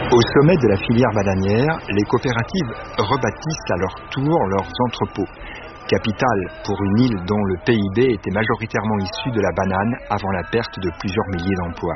Au sommet de la filière bananière, les coopératives rebâtissent à leur tour leurs entrepôts. Capitale pour une île dont le PIB était majoritairement issu de la banane avant la perte de plusieurs milliers d'emplois.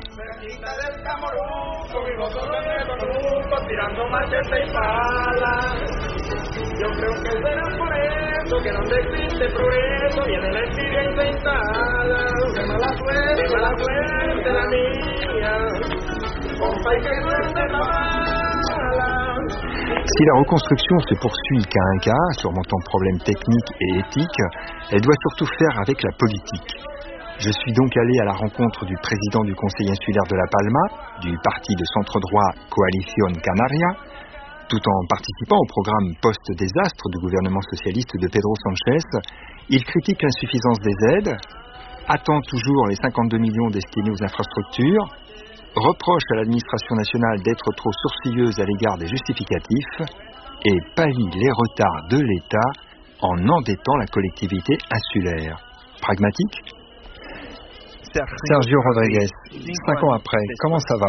Si la reconstruction se poursuit cas un cas, surmontant problèmes techniques et éthiques, elle doit surtout faire avec la politique. Je suis donc allé à la rencontre du président du Conseil insulaire de La Palma, du parti de centre-droit Coalición Canaria. Tout en participant au programme post-désastre du gouvernement socialiste de Pedro Sánchez, il critique l'insuffisance des aides, attend toujours les 52 millions destinés aux infrastructures, reproche à l'administration nationale d'être trop sourcilleuse à l'égard des justificatifs et pallie les retards de l'État en endettant la collectivité insulaire. Pragmatique ? Sergio Rodríguez, 5 ans après, comment ça va ?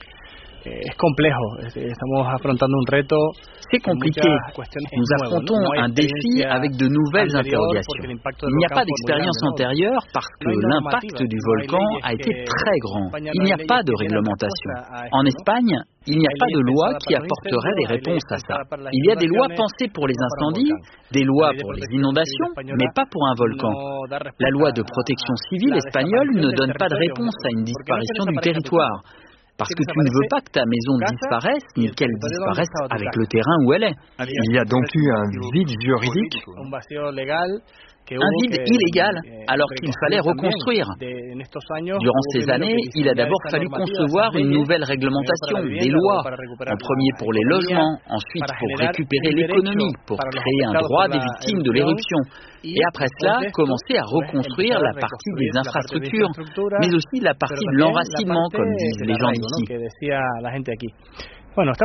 C'est compliqué. Nous affrontons un défi avec de nouvelles interrogations. Il n'y a pas d'expérience antérieure parce que l'impact du volcan a été très grand. Il n'y a pas de réglementation. En Espagne, il n'y a pas de loi qui apporterait des réponses à ça. Il y a des lois pensées pour les incendies, des lois pour les inondations, mais pas pour un volcan. La loi de protection civile espagnole ne donne pas de réponse à une disparition du territoire. Parce que tu ne veux pas que ta maison disparaisse, ni qu'elle disparaisse avec le terrain où elle est. Il y a donc eu un vide juridique ? Un vide illégal, alors qu'il fallait reconstruire. Durant ces années, il a d'abord fallu concevoir une nouvelle réglementation, des lois, en premier pour les logements, ensuite pour récupérer l'économie, pour créer un droit des victimes de l'éruption, et après cela, commencer à reconstruire la partie des infrastructures, mais aussi la partie de l'enracinement, comme disent les gens d'ici. Bon, nous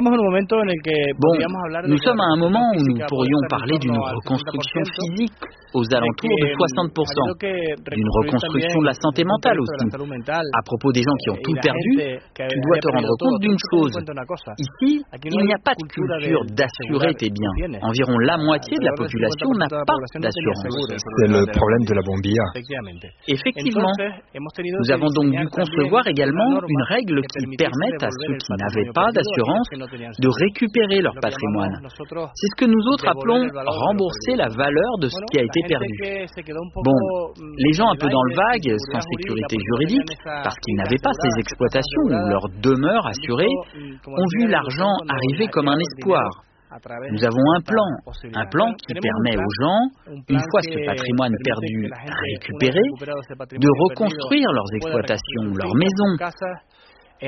sommes à un moment où nous pourrions parler d'une reconstruction physique aux alentours de 60%, d'une reconstruction de la santé mentale aussi. À propos des gens qui ont tout perdu, tu dois te rendre compte d'une chose. Ici, il n'y a pas de culture d'assurer tes biens. Environ la moitié de la population n'a pas d'assurance. C'est le problème de la bombilla. Effectivement. Nous avons donc dû concevoir également une règle qui permette à ceux qui n'avaient pas d'assurance de récupérer leur patrimoine. C'est ce que nous autres appelons rembourser la valeur de ce qui a été perdu. Bon, les gens un peu dans le vague, sans sécurité juridique, parce qu'ils n'avaient pas ces exploitations ou leur demeure assurée, ont vu l'argent arriver comme un espoir. Nous avons un plan qui permet aux gens, une fois ce patrimoine perdu récupéré, de reconstruire leurs exploitations, leurs maisons. Au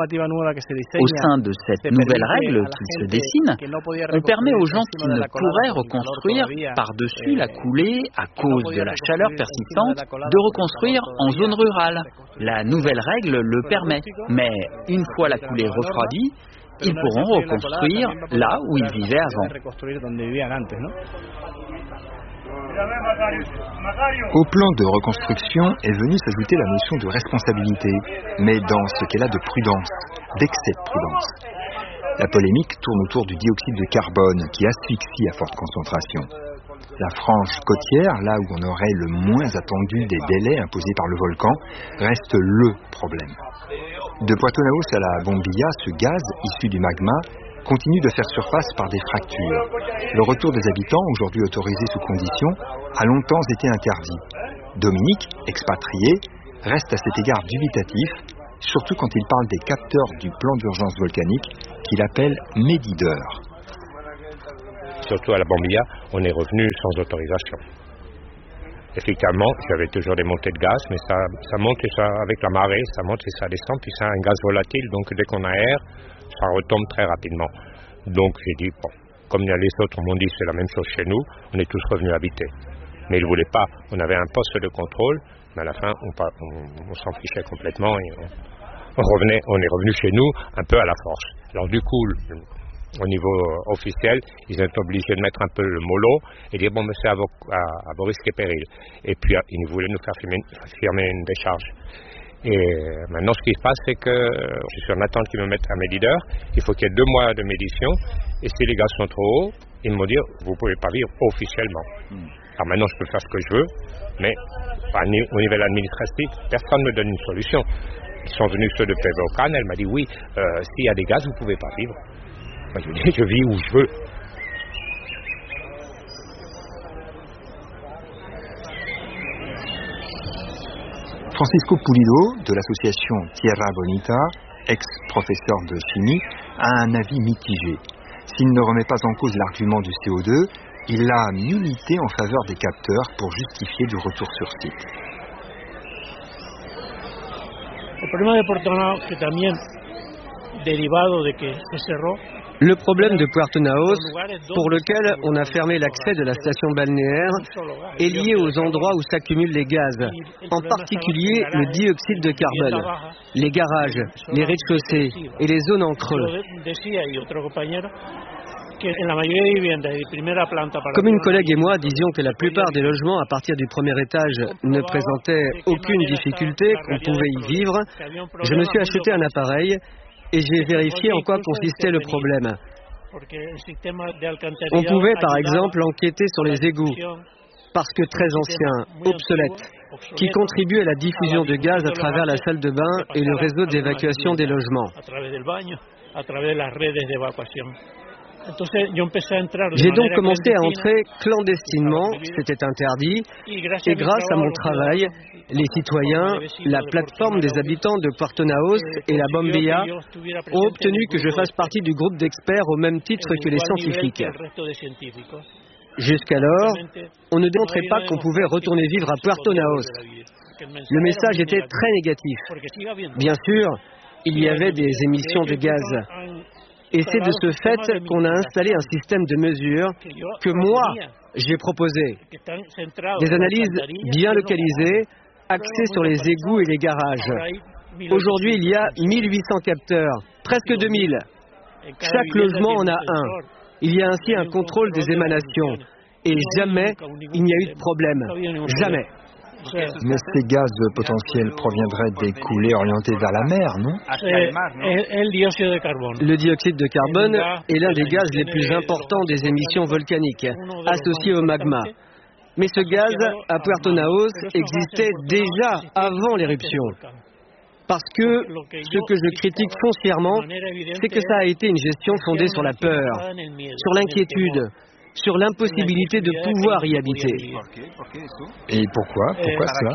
sein de cette nouvelle règle qui se dessine, on permet aux gens qui ne pourraient reconstruire par-dessus la coulée à cause de la chaleur persistante de reconstruire en zone rurale. La nouvelle règle le permet, mais une fois la coulée refroidie, ils pourront reconstruire là où ils vivaient avant. Au plan de reconstruction est venue s'ajouter la notion de responsabilité, mais dans ce qu'elle a de prudence, d'excès de prudence. La polémique tourne autour du dioxyde de carbone qui asphyxie à forte concentration. La frange côtière, là où on aurait le moins attendu des délais imposés par le volcan, reste le problème. De Puerto Naos à la Bombilla, ce gaz issu du magma continue de faire surface par des fractures. Le retour des habitants, aujourd'hui autorisé sous conditions, a longtemps été interdit. Dominique, expatrié, reste à cet égard dubitatif, surtout quand il parle des capteurs du plan d'urgence volcanique qu'il appelle médideurs. Surtout à la Bombilla, on est revenu sans autorisation. Effectivement, j'avais toujours des montées de gaz, mais ça monte et ça, avec la marée, ça monte et ça descend, puis c'est un gaz volatile, donc dès qu'on aère, ça retombe très rapidement. Donc j'ai dit, bon, comme les autres m'ont dit c'est la même chose chez nous, on est tous revenus habiter. Mais ils ne voulaient pas, on avait un poste de contrôle, mais à la fin on s'en fichait complètement et on est revenu chez nous un peu à la force. Alors du coup, au niveau officiel, ils étaient obligés de mettre un peu le mollo et dire bon, mais c'est à vos risques et périls. Et puis ils voulaient nous faire firmer une décharge. Et maintenant, ce qui se passe, c'est que je suis en attente qu'ils me mettent un médideur. Il faut qu'il y ait 2 mois de médition. Et si les gaz sont trop hauts, ils me disent vous ne pouvez pas vivre officiellement. Alors maintenant, je peux faire ce que je veux, mais au niveau administratif, personne ne me donne une solution. Ils sont venus ceux de Pevocan, elle m'a dit oui, s'il y a des gaz, vous ne pouvez pas vivre. Moi, je lui dis je vis où je veux. Francisco Pulido, de l'association Tierra Bonita, ex-professeur de chimie, a un avis mitigé. S'il ne remet pas en cause l'argument du CO2, il a milité en faveur des capteurs pour justifier du retour sur site. Le problème de Puerto Naos, pour lequel on a fermé l'accès de la station balnéaire, est lié aux endroits où s'accumulent les gaz, en particulier le dioxyde de carbone, les garages, les rez-de-chaussée et les zones en creux. Comme une collègue et moi disions que la plupart des logements à partir du premier étage ne présentaient aucune difficulté, qu'on pouvait y vivre, je me suis acheté un appareil et j'ai vérifié en quoi consistait le problème. On pouvait par exemple enquêter sur les égouts, parce que très anciens, obsolètes, qui contribuent à la diffusion de gaz à travers la salle de bain et le réseau d'évacuation des logements. J'ai donc commencé à entrer clandestinement, c'était interdit, et grâce à mon travail, les citoyens, la plateforme des habitants de Puerto Naos et la Bombilla ont obtenu que je fasse partie du groupe d'experts au même titre que les scientifiques. Jusqu'alors, on ne démontrait pas qu'on pouvait retourner vivre à Puerto Naos. Le message était très négatif. Bien sûr, il y avait des émissions de gaz. Et c'est de ce fait qu'on a installé un système de mesure que moi, j'ai proposé. Des analyses bien localisées, axées sur les égouts et les garages. Aujourd'hui, il y a 1800 capteurs, presque 2000. Chaque logement en a un. Il y a ainsi un contrôle des émanations. Et jamais il n'y a eu de problème. Jamais. Mais ces gaz potentiels proviendraient des coulées orientées vers la mer, non? Le dioxyde de carbone est l'un des gaz les plus importants des émissions volcaniques, associé au magma. Mais ce gaz, à Puerto Naos, existait déjà avant l'éruption. Parce que ce que je critique foncièrement, c'est que ça a été une gestion fondée sur la peur, sur l'inquiétude, sur l'impossibilité de pouvoir y habiter. Et pourquoi cela?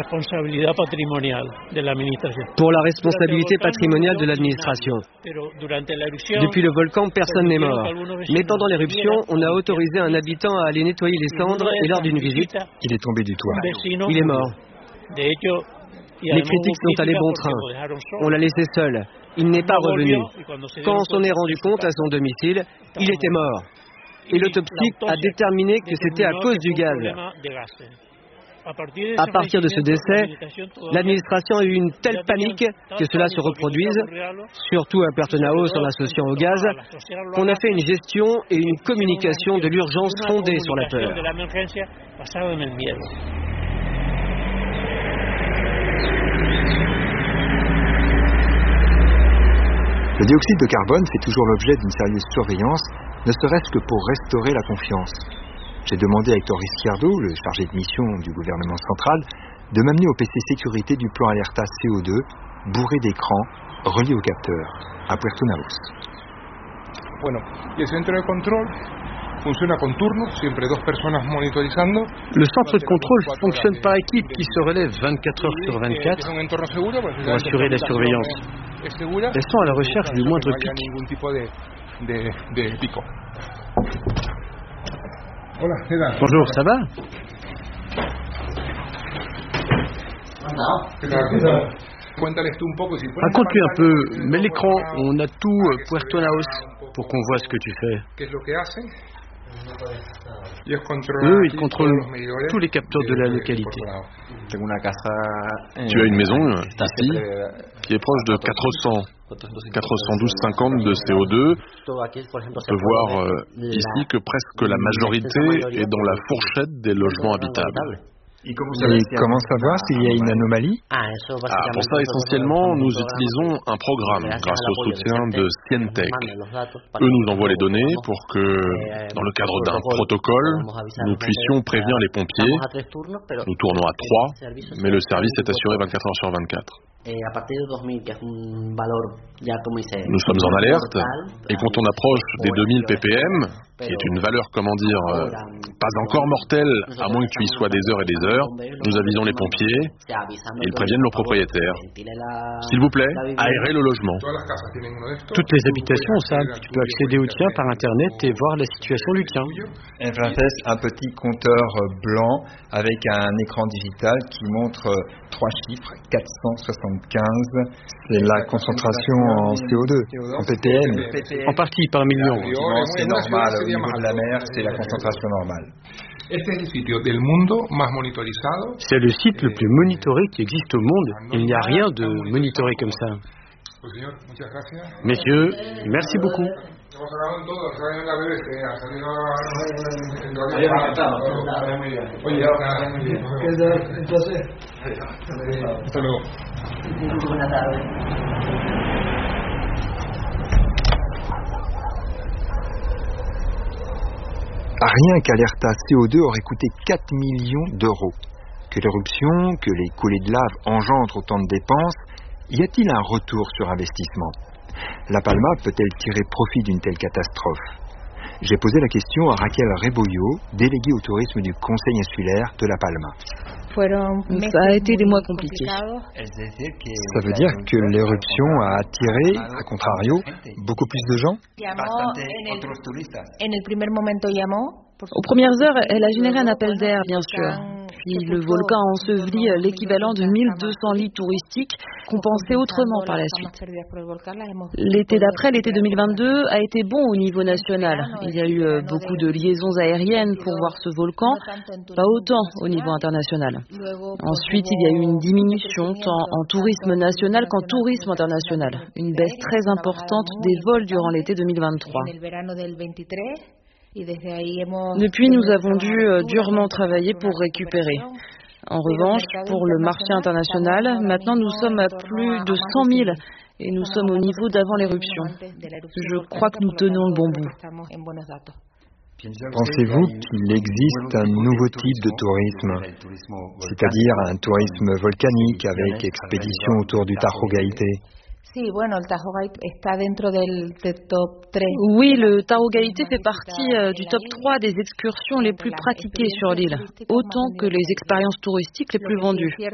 Pour la responsabilité patrimoniale de l'administration. Depuis le volcan, personne n'est mort. Mais pendant l'éruption, on a autorisé un habitant à aller nettoyer les cendres et lors d'une visite, il est tombé du toit. Il est mort. Les critiques sont allées bon train. On l'a laissé seul. Il n'est pas revenu. Quand on s'en est rendu compte à son domicile, il était mort. Et l'autopsie a déterminé que c'était à cause du gaz. À partir de ce décès, l'administration a eu une telle panique que cela se reproduise, surtout à Puerto Naos en associant au gaz, qu'on a fait une gestion et une communication de l'urgence fondée sur la peur. Le dioxyde de carbone fait toujours l'objet d'une sérieuse surveillance, ne serait-ce que pour restaurer la confiance. J'ai demandé à Héctor Izquierdo, le chargé de mission du gouvernement central, de m'amener au PC sécurité du plan Alerta CO2, bourré d'écrans, relié au capteur, à Puerto Naos. Le centre de contrôle fonctionne par équipe qui se relève 24 heures sur 24 pour assurer la surveillance. Elles sont à la recherche du moindre pic. Bonjour, ça va? Raconte-lui un peu, mets l'écran, on a tout Puerto Naos pour qu'on voit ce que tu fais. Eux, ils contrôlent tous les capteurs de la localité. Tu as une maison ici qui est proche de 412,50 de CO2. On peut voir ici que presque la majorité est dans la fourchette des logements habitables. Et comment savoir s'il y a une anomalie? Pour ça, essentiellement, nous utilisons un programme grâce au soutien de Scientec. Eux nous envoient les données pour que, dans le cadre d'un protocole, nous puissions prévenir les pompiers. Nous tournons à 3, mais le service est assuré 24 heures sur 24. Nous sommes en alerte, et quand on approche des 2000 ppm, qui est une valeur, pas encore mortelle, à moins que tu y sois des heures et des heures, nous avisons les pompiers, et ils préviennent leurs propriétaires. S'il vous plaît, aérez le logement. Toutes les habitations ont ça. Tu peux accéder au tien par Internet et voir la situation du tien. Un petit compteur blanc avec un écran digital qui montre 3 chiffres, 475. C'est la concentration en CO2, en ppm. En partie par million. C'est normal, au niveau de la mer, c'est la concentration normale. C'est le site le plus monitoré qui existe au monde. Il n'y a rien de monitoré comme ça. Messieurs, merci beaucoup. Rien qu'Alerta CO2 aurait coûté 4 millions d'euros. Que l'éruption, que les coulées de lave engendrent autant de dépenses, y a-t-il un retour sur investissement? La Palma peut-elle tirer profit d'une telle catastrophe? J'ai posé la question à Raquel Rebollo, déléguée au tourisme du Conseil insulaire de La Palma. Ça a été des mois compliqués. Ça veut dire que l'éruption a attiré, à contrario, beaucoup plus de gens? Aux premières heures, elle a généré un appel d'air, bien sûr. Puis le volcan a enseveli l'équivalent de 1200 lits touristiques, compensés autrement par la suite. L'été d'après, l'été 2022, a été bon au niveau national. Il y a eu beaucoup de liaisons aériennes pour voir ce volcan, pas autant au niveau international. Ensuite, il y a eu une diminution tant en tourisme national qu'en tourisme international. Une baisse très importante des vols durant l'été 2023. Depuis, nous avons dû durement travailler pour récupérer. En revanche, pour le marché international, maintenant nous sommes à plus de 100 000 et nous sommes au niveau d'avant l'éruption. Je crois que nous tenons le bon bout. Pensez-vous qu'il existe un nouveau type de tourisme, c'est-à-dire un tourisme volcanique avec expédition autour du Tajo Gaité? Oui, le Tajo Gaité fait partie du top 3 des excursions les plus pratiquées sur l'île, autant que les expériences touristiques les plus vendues. Ce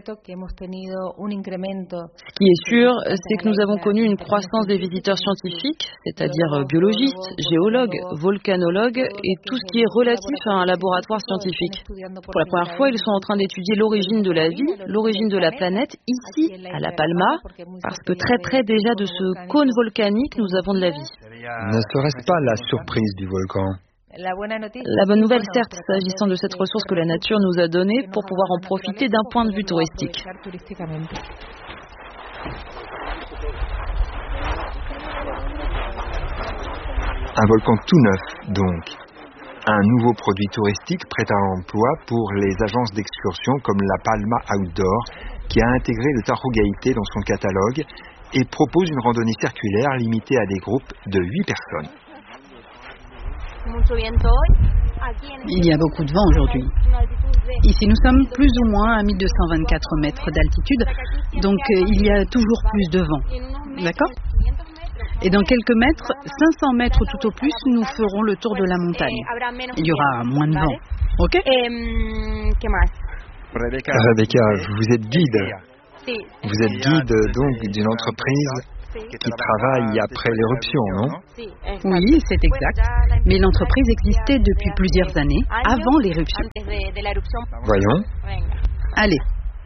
qui est sûr, c'est que nous avons connu une croissance des visiteurs scientifiques, c'est-à-dire biologistes, géologues, volcanologues et tout ce qui est relatif à un laboratoire scientifique. Pour la première fois, ils sont en train d'étudier l'origine de la vie, l'origine de la planète, ici, à La Palma, parce que très déjà de ce cône volcanique, nous avons de la vie. Ne serait-ce pas la surprise du volcan? La bonne nouvelle, certes, s'agissant de cette ressource que la nature nous a donnée pour pouvoir en profiter d'un point de vue touristique. Un volcan tout neuf, donc. Un nouveau produit touristique prêt à l'emploi pour les agences d'excursion comme la Palma Outdoor, qui a intégré le Tajo Gaité dans son catalogue et propose une randonnée circulaire limitée à des groupes de 8 personnes. Il y a beaucoup de vent aujourd'hui. Ici, nous sommes plus ou moins à 1224 mètres d'altitude, donc il y a toujours plus de vent. D'accord ? Et dans quelques mètres, 500 mètres tout au plus, nous ferons le tour de la montagne. Il y aura moins de vent. Ok ? Rebecca, vous êtes guide. Vous êtes guide donc d'une entreprise qui travaille après l'éruption, non? Oui, c'est exact. Mais l'entreprise existait depuis plusieurs années, avant l'éruption. Voyons. Allez.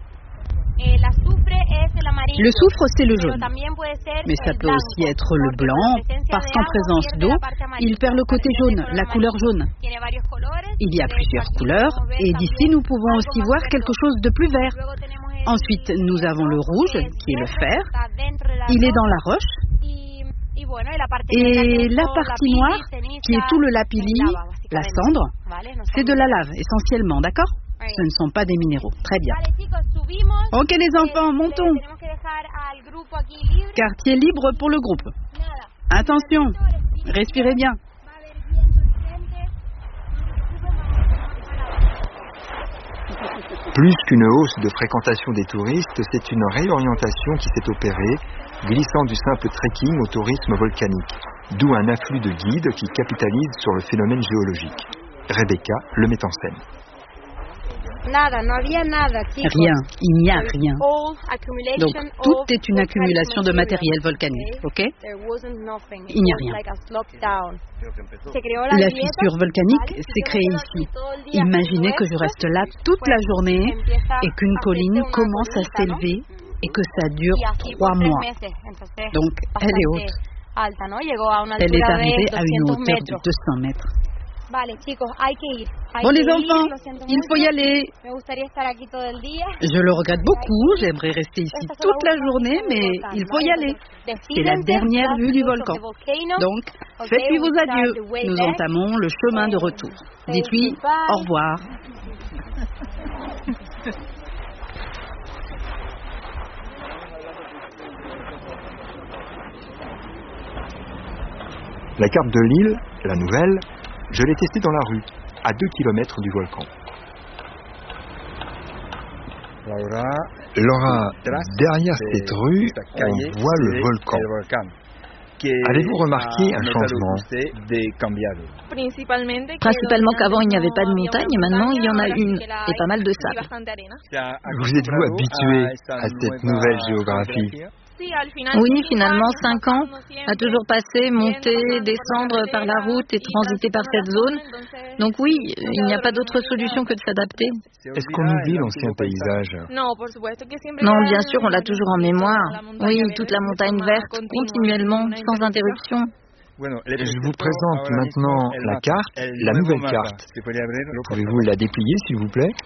Le soufre, c'est le jaune. Mais ça peut aussi être le blanc, parce qu'en présence d'eau, il perd le côté jaune, la couleur jaune. Il y a plusieurs couleurs, et d'ici, nous pouvons aussi voir quelque chose de plus vert. Ensuite, nous avons le rouge, qui est le fer. Il est dans la roche. Et la partie noire, qui est tout le lapilli, la cendre, c'est de la lave, essentiellement, d'accord ? Ce ne sont pas des minéraux. Très bien. Ok les enfants, montons. Quartier libre pour le groupe. Attention, respirez bien. Plus qu'une hausse de fréquentation des touristes, c'est une réorientation qui s'est opérée, glissant du simple trekking au tourisme volcanique, d'où un afflux de guides qui capitalisent sur le phénomène géologique. Rebecca le met en scène. Rien, il n'y a rien. Donc tout est une accumulation de matériel volcanique, ok? Il n'y a rien. La fissure volcanique s'est créée ici. Imaginez que je reste là toute la journée et qu'une colline commence à s'élever et que ça dure 3 mois. Donc elle est haute. Elle est arrivée à une hauteur de 200 mètres. Bon les enfants, il faut y aller. Je le regrette beaucoup, j'aimerais rester ici toute la journée, mais il faut y aller. C'est la dernière vue du volcan. Donc, faites-lui vos adieux. Nous entamons le chemin de retour. Dites-lui au revoir. La carte de l'île, la nouvelle, je l'ai testée dans la rue, à 2 km du volcan. Laura, derrière cette rue, on voit le volcan. Avez-vous remarqué un changement? Principalement qu'avant il n'y avait pas de montagne et maintenant il y en a une et pas mal de sable. Vous êtes-vous habitué à cette nouvelle géographie? Oui, finalement, 5 ans à toujours passer, monter, descendre par la route et transiter par cette zone. Donc oui, il n'y a pas d'autre solution que de s'adapter. Est-ce qu'on oublie l'ancien paysage? Non, bien sûr, on l'a toujours en mémoire. Oui, toute la montagne verte, continuellement, sans interruption. Je vous présente maintenant la carte, la nouvelle carte. Pouvez-vous la déplier, s'il vous plaît?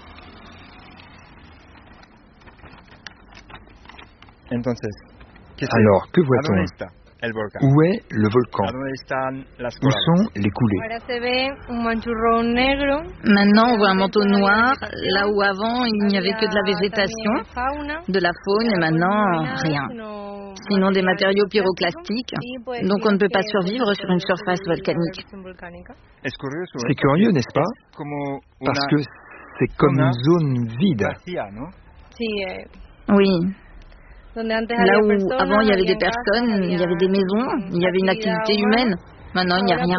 Alors, que voit-on? Où est le volcan? Où sont les coulées? Maintenant, on voit un manteau noir, là où avant, il n'y avait que de la végétation, de la faune, et maintenant, rien. Sinon, des matériaux pyroclastiques, donc on ne peut pas survivre sur une surface volcanique. C'est curieux, n'est-ce pas? Parce que c'est comme une zone vide. Oui. Là où avant il y avait des personnes, il y avait des maisons, il y avait une activité humaine. Maintenant il n'y a rien.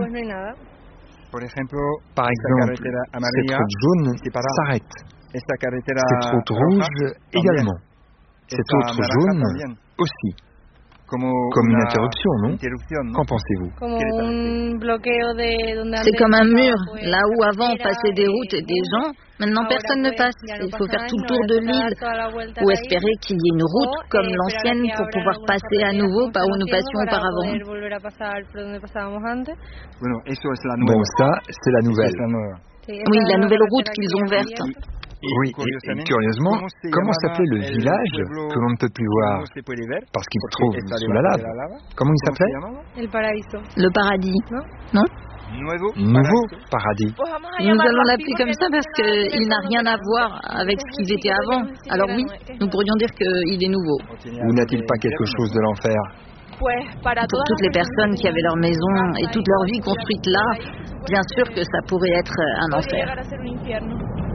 Par exemple, cette route jaune s'arrête. Cette route rouge également. Cette autre jaune aussi. Comme une interruption, non? Qu'en pensez-vous? C'est comme un mur. Là où avant passaient des routes et des gens, maintenant personne ne passe. Il faut faire tout le tour de l'île ou espérer qu'il y ait une route comme l'ancienne pour pouvoir passer à nouveau par où nous passions auparavant. Bon, ça, c'est la nouvelle. Oui, la nouvelle route qu'ils ont verte. Oui, et curieusement, comment s'appelait le village que l'on ne peut plus voir parce qu'il se trouve sous la lave? Comment il s'appelait? Le paradis, non? Nouveau paradis. Nous allons l'appeler comme ça parce qu'il n'a rien à voir avec ce qu'ils étaient avant. Alors oui, nous pourrions dire qu'il est nouveau. Ou n'a-t-il pas quelque chose de l'enfer? Pour toutes les personnes qui avaient leur maison et toute leur vie construite là, bien sûr que ça pourrait être un enfer.